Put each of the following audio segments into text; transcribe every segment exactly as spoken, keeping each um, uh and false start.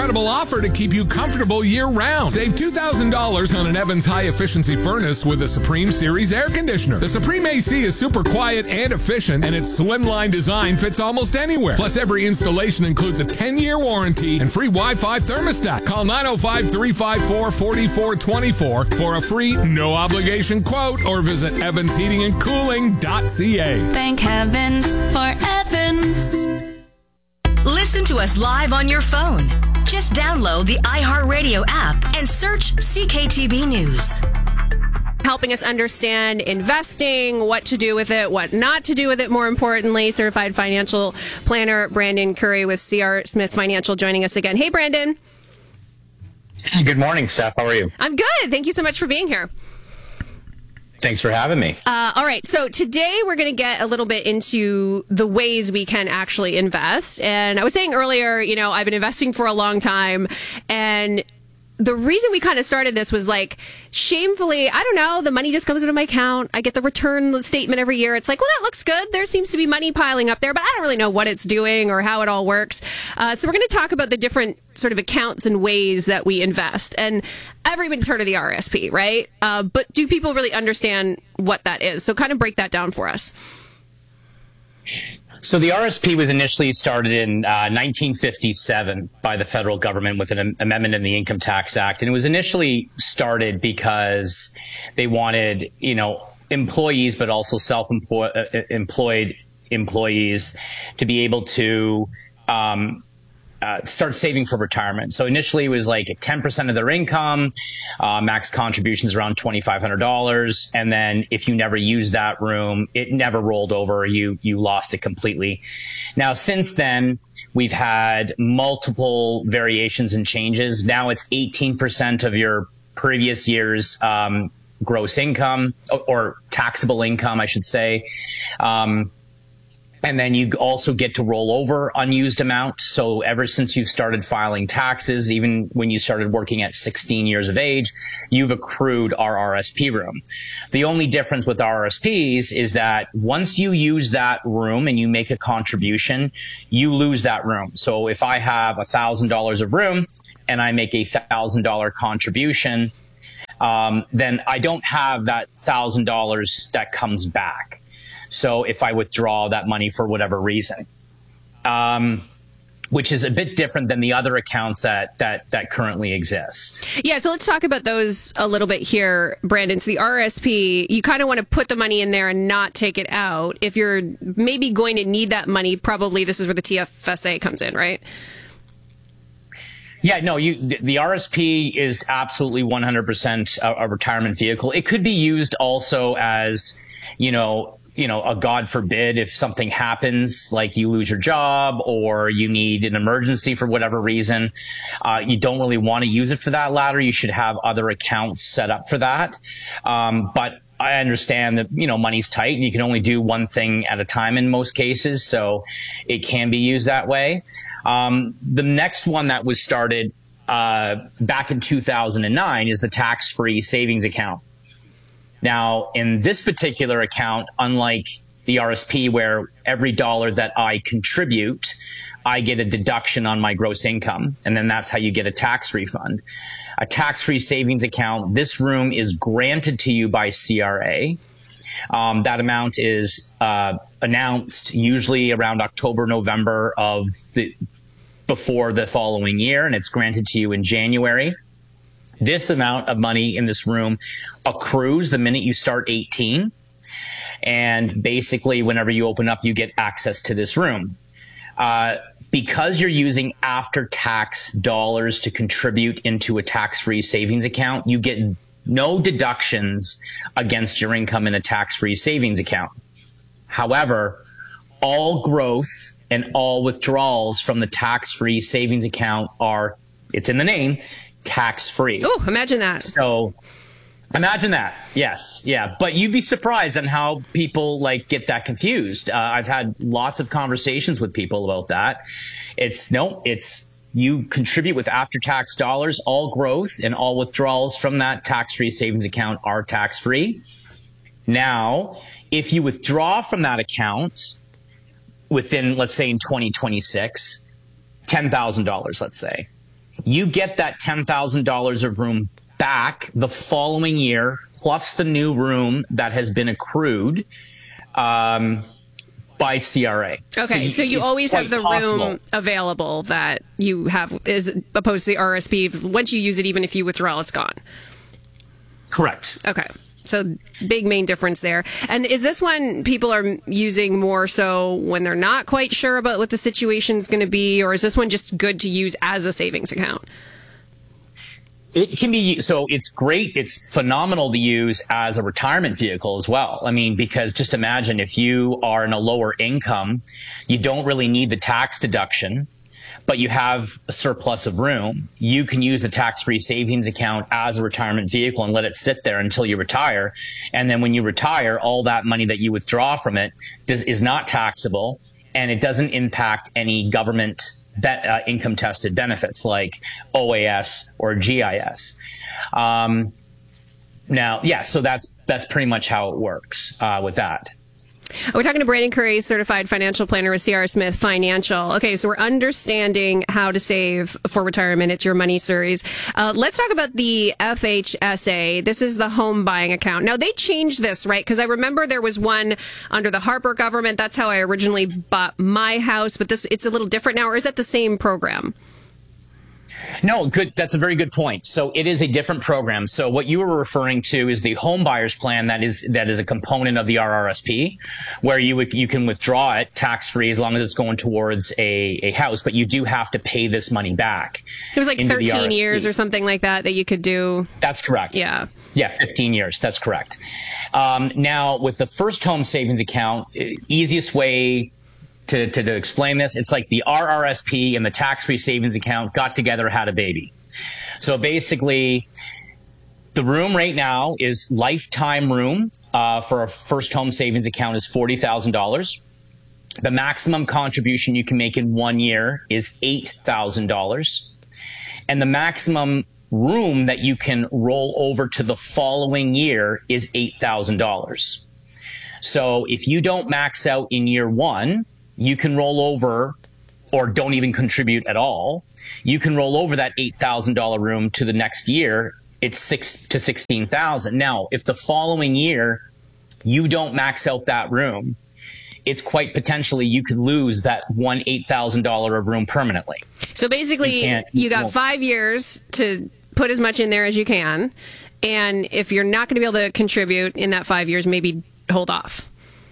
incredible offer to keep you comfortable year-round. Save two thousand dollars on an Evans high-efficiency furnace with a Supreme Series air conditioner. The Supreme A C is super quiet and efficient, and its slimline design fits almost anywhere. Plus, every installation includes a ten-year warranty and free Wi-Fi thermostat. Call nine oh five, three five four, four four two four for a free, no-obligation quote, or visit evans heating and cooling dot c a. Thank heavens for Evans. Listen to us live on your phone. Just download the iHeartRadio app and search C K T B News. Helping us understand investing, what to do with it, what not to do with it, more importantly. Certified financial planner Brandon Curry with C R Smith Financial joining us again. Hey, Brandon. Good morning, Steph. How are you? I'm good. Thank you so much for being here. Thanks for having me. Uh, all right. So today we're going to get a little bit into the ways we can actually invest. And I was saying earlier, you know, I've been investing for a long time, and the reason we kind of started this was like, shamefully, I don't know, the money just comes into my account. I get the return statement every year. It's like, well, that looks good. There seems to be money piling up there, but I don't really know what it's doing or how it all works. Uh, so we're going to talk about the different sort of accounts and ways that we invest. And everybody's heard of the R R S P, right? Uh, but do people really understand what that is? So kind of break that down for us. So the R R S P was initially started in uh, nineteen fifty-seven by the federal government with an am- amendment in the Income Tax Act. And it was initially started because they wanted, you know, employees, but also self-employed employees to be able to um, uh, start saving for retirement. So initially it was like ten percent of their income, uh, max contributions around twenty-five hundred dollars. And then if you never used that room, it never rolled over. You, you lost it completely. Now, since then, we've had multiple variations and changes. Now it's eighteen percent of your previous year's um, gross income, or, or taxable income, I should say. Um, And then you also get to roll over unused amount. So ever since you've started filing taxes, even when you started working at sixteen years of age, you've accrued our R R S P room. The only difference with R R S Ps is that once you use that room and you make a contribution, you lose that room. So if I have one thousand dollars of room and I make a one thousand dollars contribution, um, then I don't have that one thousand dollars that comes back. So if I withdraw that money for whatever reason, um, which is a bit different than the other accounts that, that, that currently exist. Yeah, so let's talk about those a little bit here, Brandon. So the R R S P, you kind of want to put the money in there and not take it out. If you're maybe going to need that money, probably this is where the T F S A comes in, right? Yeah, no, you, the R R S P is absolutely one hundred percent a, a retirement vehicle. It could be used also as, you know, you know, a God forbid, if something happens, like you lose your job or you need an emergency for whatever reason, uh, you don't really want to use it for that latter. You should have other accounts set up for that. Um, but I understand that, you know, money's tight and you can only do one thing at a time in most cases. So it can be used that way. Um, the next one that was started, uh, back in two thousand nine is the tax-free savings account. Now, in this particular account, unlike the R R S P, where every dollar that I contribute, I get a deduction on my gross income, and then that's how you get a tax refund. A tax-free savings account, this room is granted to you by C R A. Um, that amount is uh, announced usually around October, November of the before the following year, and it's granted to you in January. This amount of money in this room accrues the minute you start eighteen. And basically, whenever you open up, you get access to this room. Uh, because you're using after-tax dollars to contribute into a tax-free savings account, you get no deductions against your income in a tax-free savings account. However, all growth and all withdrawals from the tax-free savings account are, it's in the name, tax-free. Oh, imagine that. So imagine that. Yes. Yeah. But you'd be surprised on how people like get that confused. Uh, I've had lots of conversations with people about that. It's no, it's you contribute with after-tax dollars. All growth and all withdrawals from that tax-free savings account are tax-free. Now, if you withdraw from that account within, let's say in twenty twenty-six, ten thousand dollars, let's say, you get that ten thousand dollars of room back the following year, plus the new room that has been accrued um, by C R A. Okay, so you, so you always have the possible. room available that you have, as opposed to the R S P. Once you use it, even if you withdraw, it's gone. Correct. Okay. So big main difference there. And is this one people are using more so when they're not quite sure about what the situation is going to be, or is this one just good to use as a savings account? It can be, so it's great. It's phenomenal to use as a retirement vehicle as well. I mean, because just imagine if you are in a lower income, you don't really need the tax deduction, but you have a surplus of room. You can use the tax-free savings account as a retirement vehicle and let it sit there until you retire. And then when you retire, all that money that you withdraw from it does, is not taxable, and it doesn't impact any government Be- uh, income tested benefits like O A S or G I S. Um, now, yeah, so that's that's pretty much how it works uh, with that. We're talking to Brandon Curry, certified financial planner with C R Smith Financial. Okay, so we're understanding how to save for retirement. It's your money series. Uh, let's talk about the F H S A. This is the home buying account. Now, they changed this, right? Because I remember there was one under the Harper government. That's how I originally bought my house. But this, it's a little different now, or is that the same program? No, good. That's a very good point. So it is a different program. So what you were referring to is the home buyers plan. That is that is a component of the R R S P, where you you can withdraw it tax free as long as it's going towards a, a house, but you do have to pay this money back. It was like thirteen years or something like that that you could do. That's correct. Yeah. Yeah, fifteen years. That's correct. Um, now, with the first home savings account, easiest way To, to, to explain this, it's like the R R S P and the tax-free savings account got together, had a baby. So basically, the room right now is lifetime room uh, for a first home savings account is forty thousand dollars. The maximum contribution you can make in one year is eight thousand dollars. And the maximum room that you can roll over to the following year is eight thousand dollars. So if you don't max out in year one, you can roll over, or don't even contribute at all. You can roll over that eight thousand dollars room to the next year. It's six to sixteen thousand. Now, if the following year you don't max out that room, it's quite potentially you could lose that one eight thousand dollars of room permanently. So basically, you, you got five years to put as much in there as you can, and if you're not going to be able to contribute in that five years, maybe hold off.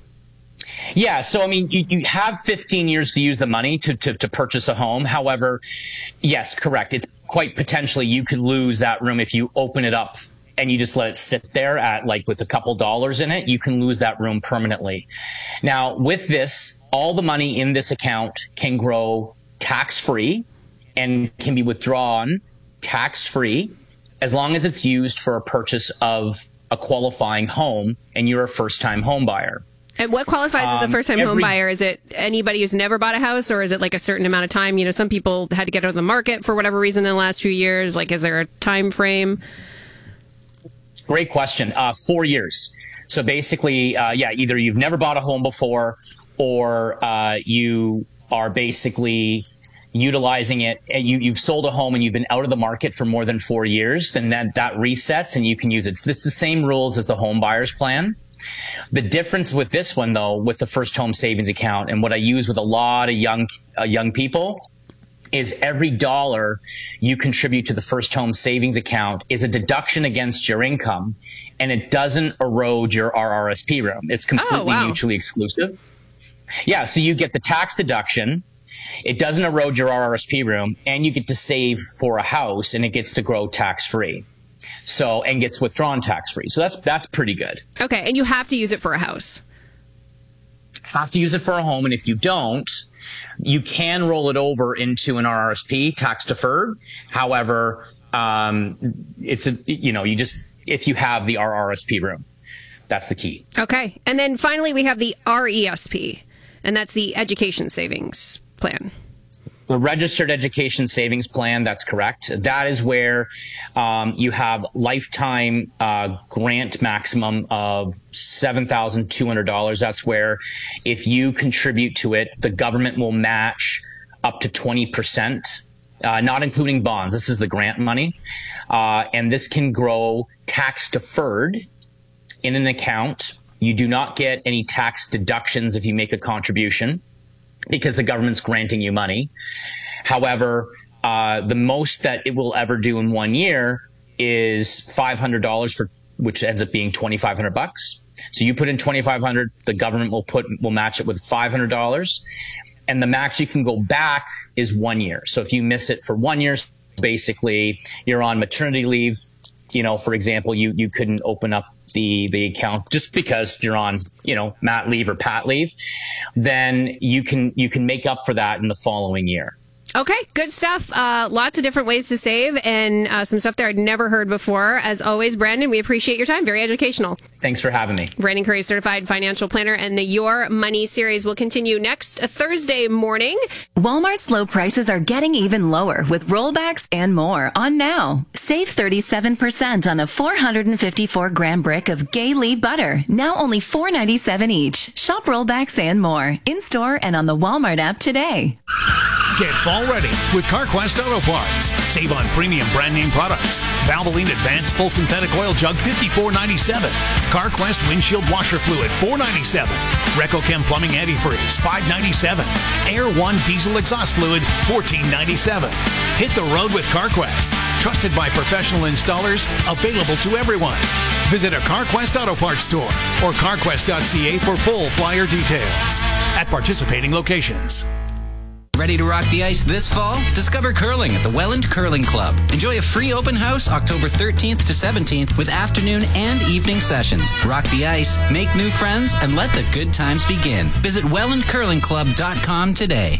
Yeah, so I mean, you, you have fifteen years to use the money to, to, to purchase a home. However, yes, correct. It's quite potentially you could lose that room if you open it up and you just let it sit there at like with a couple dollars in it. You can lose that room permanently. Now, with this, all the money in this account can grow tax-free and can be withdrawn tax-free as long as it's used for a purchase of a qualifying home and you're a first-time home buyer. And what qualifies as a first-time um, home buyer? Is it anybody who's never bought a house, or is it like a certain amount of time? You know, some people had to get out of the market for whatever reason in the last few years. Like, is there a time frame? Great question. Uh, four years. So basically, uh, yeah, either you've never bought a home before, or uh, you are basically utilizing it, and you, you've sold a home and you've been out of the market for more than four years, then that, that resets and you can use it. So it's the same rules as the home buyer's plan. The difference with this one, though, with the first home savings account, and what I use with a lot of young uh, young people, is every dollar you contribute to the first home savings account is a deduction against your income, and it doesn't erode your R R S P room. It's completely oh, wow. mutually exclusive. Yeah, so you get the tax deduction. It doesn't erode your R R S P room, and you get to save for a house, and it gets to grow tax-free. So, and gets withdrawn tax-free. So that's that's pretty good. Okay, and you have to use it for a house. Have to use it for a home, and if you don't, you can roll it over into an R R S P, tax deferred. However, um, it's a you know you just if you have the R R S P room, that's the key. Okay, and then finally we have the R E S P, and that's the Education Savings Plan. The Registered Education Savings Plan, that's correct. That is where um, you have lifetime uh, grant maximum of seven thousand two hundred dollars. That's where if you contribute to it, the government will match up to twenty percent uh, not including bonds. This is the grant money. Uh, and this can grow tax deferred in an account. You do not get any tax deductions if you make a contribution because the government's granting you money. However, uh, the most that it will ever do in one year is five hundred dollars for, which ends up being twenty-five hundred bucks. So you put in twenty-five hundred, the government will put, will match it with five hundred dollars. And the max you can go back is one year. So if you miss it for one year, basically you're on maternity leave. You know, for example, you, you couldn't open up the, the account just because you're on, you know, mat leave or pat leave, then you can, you can make up for that in the following year. Okay, good stuff. Uh, lots of different ways to save and uh, some stuff there I'd never heard before. As always, Brandon, we appreciate your time. Very educational. Thanks for having me. Brandon Curry, certified financial planner, and the Your Money series will continue next Thursday morning. Walmart's low prices are getting even lower with rollbacks and more on now. Save thirty-seven percent on a four hundred fifty-four gram brick of Gay Lea butter. Now only four ninety-seven each. Shop rollbacks and more in store and on the Walmart app today. Get fall ready with CarQuest Auto Parts. Save on premium brand name products. Valvoline Advanced Full Synthetic Oil Jug fifty-four ninety-seven. CarQuest Windshield Washer Fluid four ninety-seven. RecoChem Plumbing Antifreeze five ninety-seven. Air One Diesel Exhaust Fluid fourteen ninety-seven. Hit the road with CarQuest. Trusted by professional installers, available to everyone. Visit a CarQuest Auto Parts store or carquest dot c a for full flyer details. At participating locations. Ready to rock the ice this fall? Discover curling at the Welland Curling Club. Enjoy a free open house October thirteenth to seventeenth with afternoon and evening sessions. Rock the ice, make new friends, and let the good times begin. Visit welland curling club dot com today.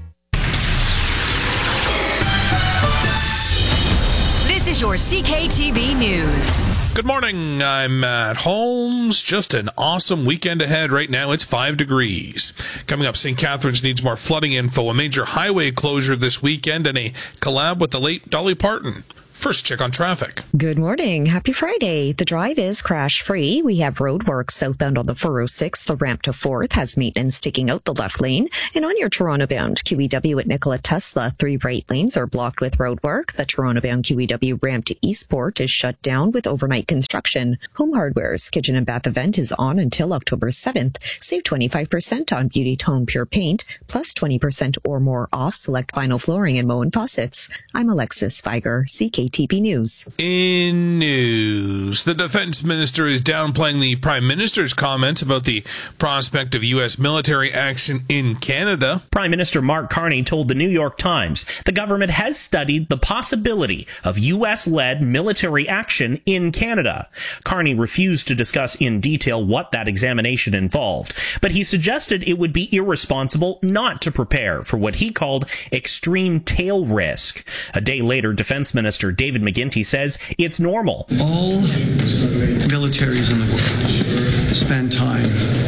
This is your C K T B News. Good morning, I'm Matt Holmes. Just an awesome weekend ahead. Right now it's five degrees. Coming up, Saint Catharines needs more flooding info, a major highway closure this weekend, and a collab with the late Dolly Parton. First, check on traffic. Good morning. Happy Friday. The drive is crash-free. We have roadwork southbound on the four oh six. The ramp to fourth has maintenance taking out the left lane. And on your Toronto-bound Q E W at Nikola Tesla, three right lanes are blocked with roadwork. The Toronto-bound Q E W ramp to Eastport is shut down with overnight construction. Home Hardware's Kitchen and Bath event is on until October seventh. Save twenty-five percent on Beauty Tone Pure Paint, plus twenty percent or more off select vinyl flooring and Moen faucets. I'm Alexis Feiger, C K T B News. In news, the defense minister is downplaying the prime minister's comments about the prospect of U S military action in Canada. Prime Minister Mark Carney told the New York Times the government has studied the possibility of U S-led military action in Canada. Carney refused to discuss in detail what that examination involved, but he suggested it would be irresponsible not to prepare for what he called extreme tail risk. A day later, Defense Minister David McGuinty says it's normal. All militaries in the world spend time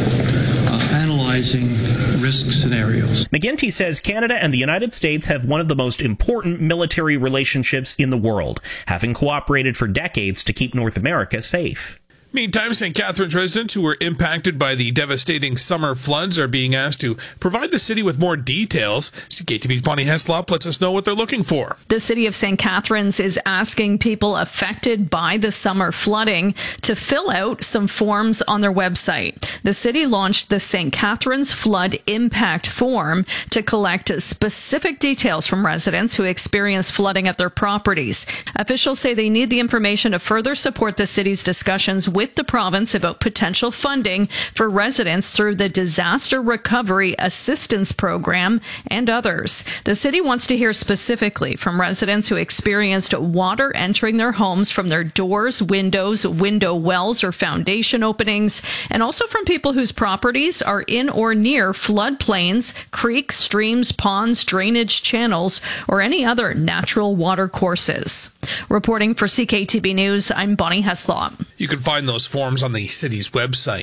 uh, analyzing risk scenarios. McGuinty says Canada and the United States have one of the most important military relationships in the world, having cooperated for decades to keep North America safe. Meantime, Saint Catharines residents who were impacted by the devastating summer floods are being asked to provide the city with more details. C K T B's Bonnie Heslop lets us know what they're looking for. The city of Saint Catharines is asking people affected by the summer flooding to fill out some forms on their website. The city launched the Saint Catharines Flood Impact Form to collect specific details from residents who experienced flooding at their properties. Officials say they need the information to further support the city's discussions with the province about potential funding for residents through the Disaster Recovery Assistance Program and others. The city wants to hear specifically from residents who experienced water entering their homes from their doors, windows, window wells, or foundation openings, and also from people whose properties are in or near floodplains, creeks, streams, ponds, drainage channels, or any other natural water courses. Reporting for C K T B News, I'm Bonnie Heslop. You can find those forms on the city's website.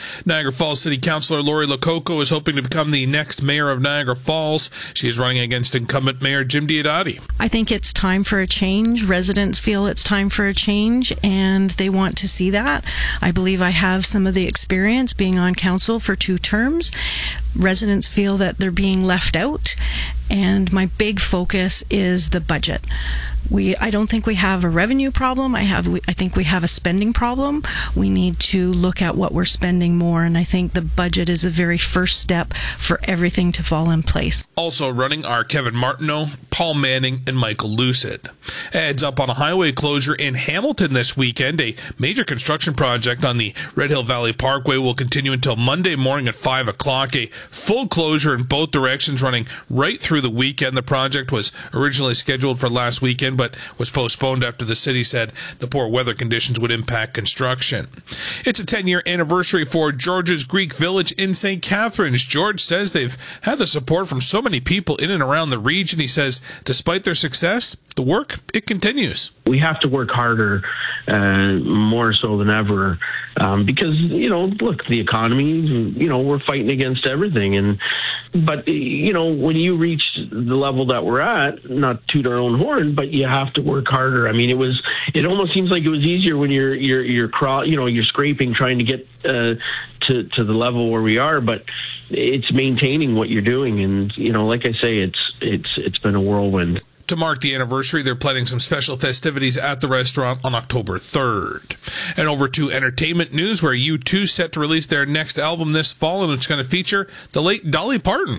Niagara Falls City Councillor Lori Lococo is hoping to become the next mayor of Niagara Falls. She's running against incumbent Mayor Jim Diodati. I think it's time for a change. Residents feel it's time for a change, and they want to see that. I believe I have some of the experience being on council for two terms. Residents feel that they're being left out, and my big focus is the budget. We, I don't think we have a revenue problem. I have, I think we have a spending problem. We need to look at what we're spending more, and I think the budget is a very first step for everything to fall in place. Also running are Kevin Martineau, Paul Manning, and Michael Lucid. Heads up on a highway closure in Hamilton this weekend. A major construction project on the Red Hill Valley Parkway will continue until Monday morning at five o'clock. A full closure in both directions running right through the weekend. The project was originally scheduled for last weekend, but was postponed after the city said the poor weather conditions would impact construction. It's a ten-year anniversary for George's Greek Village in Saint Catharines. George says they've had the support from so many people in and around the region. He says despite their success, the work, it continues. We have to work harder, uh, more so than ever, um, because, you know, look, the economy, you know, we're fighting against everything. And, but, you know, when you reach the level that we're at, not toot our own horn, but you have to work harder. I mean, it was, it almost seems like it was easier when you're, you're, you're, crawl, you know, you're scraping, trying to get, uh, to, to the level where we are, but it's maintaining what you're doing. And, you know, like I say, it's, it's, it's been a whirlwind. To mark the anniversary, they're planning some special festivities at the restaurant on October third. And over to entertainment news, where U two set to release their next album this fall, and it's going to feature the late Dolly Parton.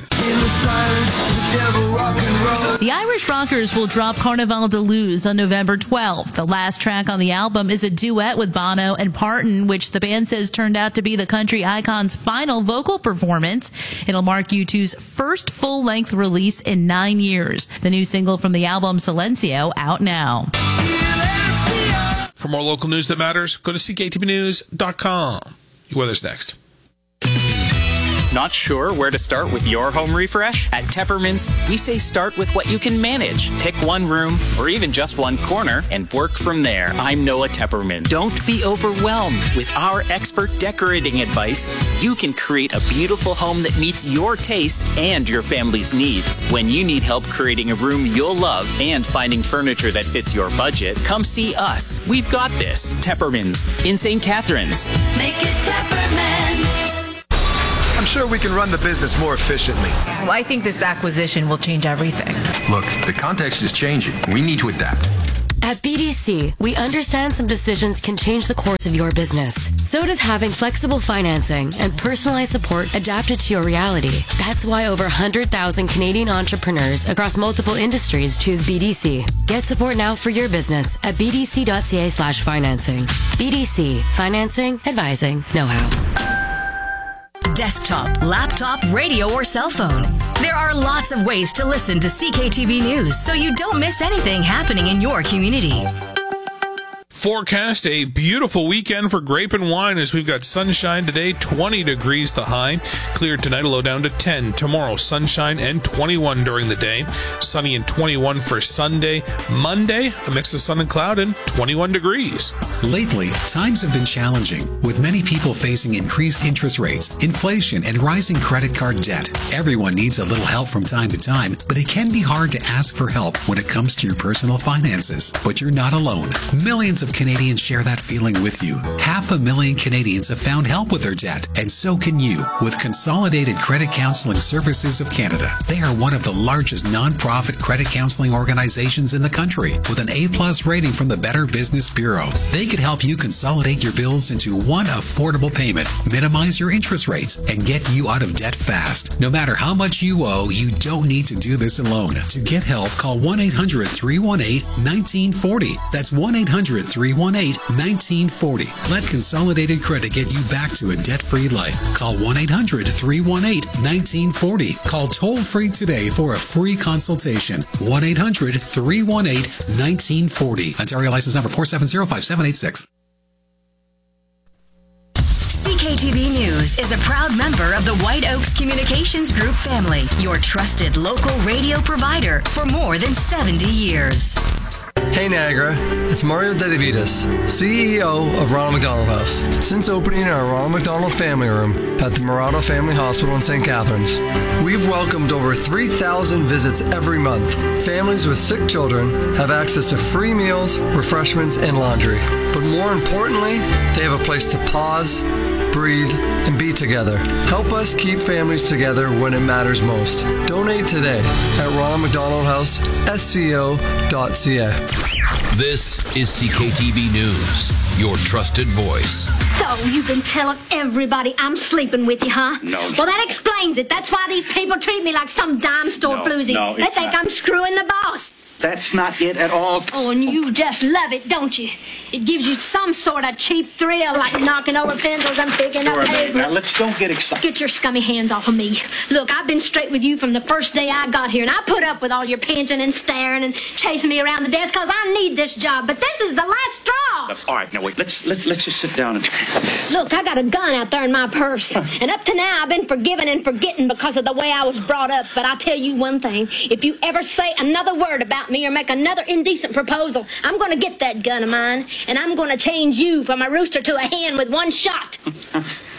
The Irish Rockers will drop Carnival de Luz on November twelfth. The last track on the album is a duet with Bono and Parton, which the band says turned out to be the country icon's final vocal performance. It'll mark U two's first full-length release in nine years. The new single from the album, Silencio, out now. For more local news that matters, go to c k t v news dot com. Your weather's next. Not sure where to start with your home refresh? At Tepperman's, we say start with what you can manage. Pick one room or even just one corner and work from there. I'm Noah Tepperman. Don't be overwhelmed. With our expert decorating advice, you can create a beautiful home that meets your taste and your family's needs. When you need help creating a room you'll love and finding furniture that fits your budget, come see us. We've got this. Tepperman's in Saint Catharines. Make it Tepperman's. I'm sure we can run the business more efficiently. Well, I think this acquisition will change everything. Look, the context is changing. We need to adapt. At B D C, we understand some decisions can change the course of your business. So does having flexible financing and personalized support adapted to your reality. That's why over one hundred thousand Canadian entrepreneurs across multiple industries choose B D C. Get support now for your business at b d c dot c a slash financing. B D C. Financing, advising, know-how. Desktop, laptop, radio, or cell phone. There are lots of ways to listen to C K T V News so you don't miss anything happening in your community. Forecast a beautiful weekend for grape and wine as we've got sunshine today, twenty degrees the high. Clear tonight, a low down to ten. Tomorrow, sunshine and twenty-one during the day. Sunny and twenty-one for Sunday. Monday, a mix of sun and cloud and twenty-one degrees. Lately, times have been challenging, with many people facing increased interest rates, inflation, and rising credit card debt. Everyone needs a little help from time to time, but it can be hard to ask for help when it comes to your personal finances. But you're not alone. Millions of Canadians share that feeling with you. Half a million Canadians have found help with their debt, and so can you with Consolidated Credit Counseling Services of Canada. They are one of the largest non-profit credit counseling organizations in the country, with an A-plus rating from the Better Business Bureau. They could help you consolidate your bills into one affordable payment, minimize your interest rates, and get you out of debt fast. No matter how much you owe, you don't need to do this alone. To get help, call one eight hundred, three one eight, one nine four zero. That's one eight hundred, three one eight, one nine four zero. Let Consolidated Credit get you back to a debt-free life. Call one eight hundred, three one eight, one nine four zero. Call toll-free today for a free consultation. one eight hundred, three one eight, one nine four zero. Ontario license number four seven zero, five seven eight six. C K T V News is a proud member of the White Oaks Communications Group family, your trusted local radio provider for more than seventy years. Hey Niagara, it's Mario Dedivitas, C E O of Ronald McDonald House. Since opening our Ronald McDonald Family Room at the Murado Family Hospital in Saint Catharines, we've welcomed over three thousand visits every month. Families with sick children have access to free meals, refreshments, and laundry. But more importantly, they have a place to pause, breathe, and be together. Help us keep families together when it matters most. Donate today at Ronald McDonald House, S C O dot C A. This is C K T V News, your trusted voice. So you've been telling everybody I'm sleeping with you, huh? No. Well, that explains it. That's why these people treat me like some dime store No, floozy. no, they it's think not. I'm screwing the boss. That's not it at all. Oh, and you just love it, don't you? It gives you some sort of cheap thrill, like knocking over pencils and picking up papers. Now, let's don't get excited. Get your scummy hands off of me. Look, I've been straight with you from the first day I got here, and I put up with all your pinching and staring and chasing me around the desk because I need this job. But this is the last straw. All right, now wait. Let's let's let's just sit down and. Look, I got a gun out there in my purse. And up to now, I've been forgiving and forgetting because of the way I was brought up. But I'll tell you one thing. If you ever say another word about me or make another indecent proposal, I'm going to get that gun of mine, and I'm going to change you from a rooster to a hen with one shot.